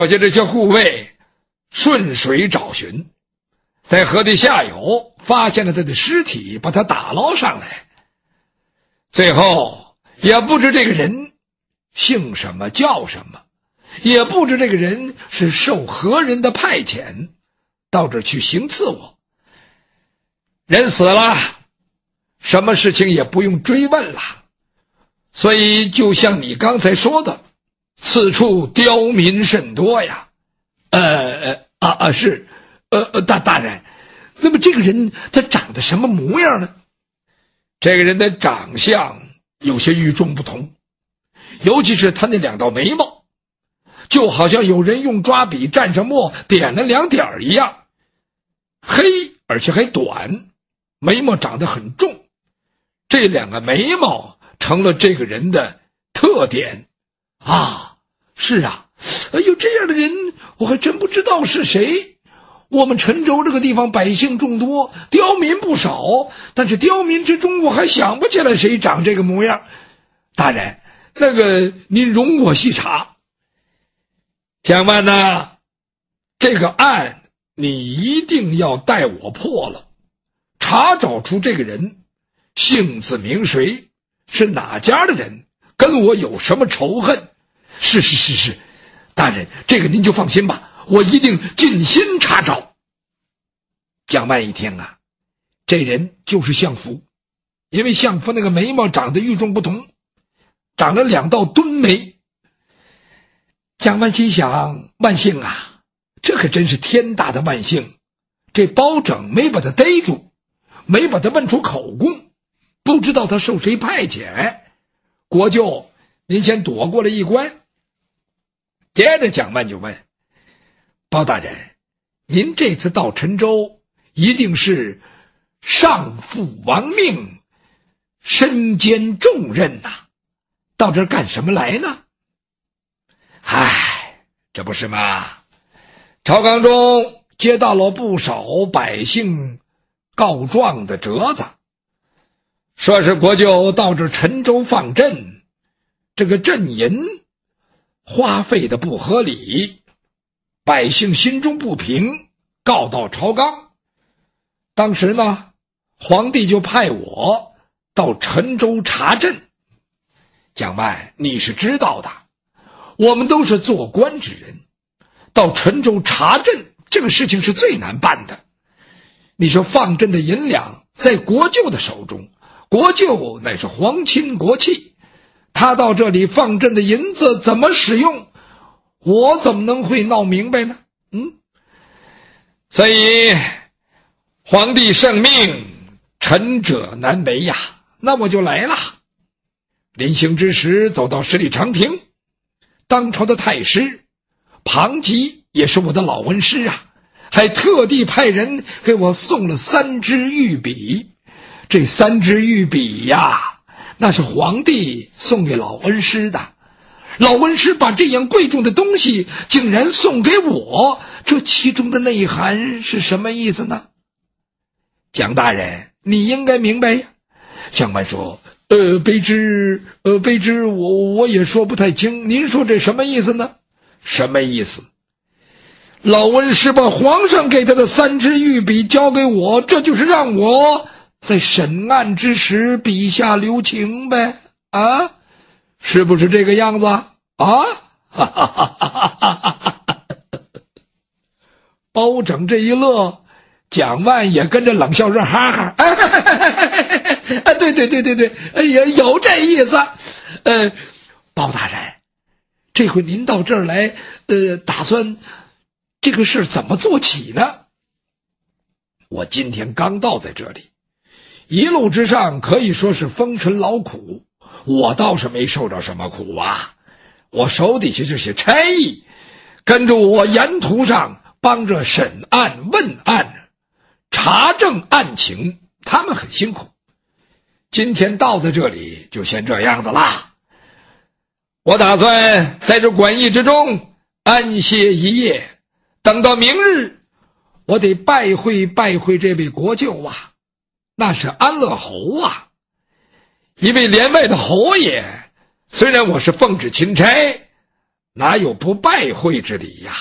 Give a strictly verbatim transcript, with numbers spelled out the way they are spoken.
我见这些护卫顺水找寻，在河的下游发现了他的尸体，把他打捞上来。最后也不知这个人姓什么叫什么，也不知这个人是受何人的派遣到这去行刺我。人死了，什么事情也不用追问了。所以就像你刚才说的，此处刁民甚多呀。呃啊啊是呃大大人，那么这个人他长得什么模样呢？这个人的长相有些与众不同，尤其是他那两道眉毛，就好像有人用抓笔蘸上墨点了两点一样，黑而且还短，眉毛长得很重，这两个眉毛成了这个人的特点啊。是啊，哎呦，这样的人我还真不知道是谁。我们陈州这个地方百姓众多，刁民不少，但是刁民之中我还想不起来谁长这个模样。大人，那个您容我细查。蒋万呐，这个案你一定要带我破了，查找出这个人姓字名谁，是哪家的人，跟我有什么仇恨。是是是是，大人，这个您就放心吧，我一定尽心查找。蒋万一听啊，这人就是相福，因为相福那个眉毛长得与众不同，长了两道敦眉。蒋万心想，万幸啊，这可真是天大的万幸，这包拯没把他逮住，没把他问出口供，不知道他受谁派遣。国舅，您先躲过了一关。接着蒋万就问，包大人，您这次到陈州一定是上父亡命，身兼重任呐、啊，到这儿干什么来呢？唉，这不是吗？朝纲中接到了不少百姓告状的折子，说是国舅到这陈州放赈，这个赈银花费的不合理，百姓心中不平，告到朝纲。当时呢，皇帝就派我到陈州查赈。蒋万，你是知道的，我们都是做官之人，到陈州查赈这个事情是最难办的。你说放赈的银两在国舅的手中，国舅乃是皇亲国戚，他到这里放赈的银子怎么使用，我怎么能会闹明白呢？嗯，所以皇帝圣命，臣者难为呀。那我就来了。临行之时，走到十里长亭，当朝的太师庞吉也是我的老恩师啊，还特地派人给我送了三支御笔。这三支御笔呀，那是皇帝送给老恩师的。老恩师把这样贵重的东西竟然送给我，这其中的内涵是什么意思呢？蒋大人，你应该明白呀。蒋万说，呃，卑职，呃，卑职，我我也说不太清，您说这什么意思呢？什么意思？老恩师把皇上给他的三支御笔交给我，这就是让我在审案之时笔下留情呗，啊，是不是这个样子啊？啊，哈哈哈哈哈哈！包拯这一乐，蒋万也跟着冷笑热哈哈。啊，对对对对对，哎呀，有这意思。呃，包大人，这回您到这儿来，呃，打算这个事怎么做起呢？我今天刚到在这里，一路之上可以说是风尘劳苦，我倒是没受着什么苦啊。我手底下这些差役跟着我沿途上帮着审案问案，查证案情，他们很辛苦。今天到在这里就先这样子啦。我打算在这馆驿之中安歇一夜，等到明日我得拜会拜会这位国舅啊，那是安乐侯啊，一位连外的侯爷。虽然我是奉旨钦差， 哪有不拜会之理呀？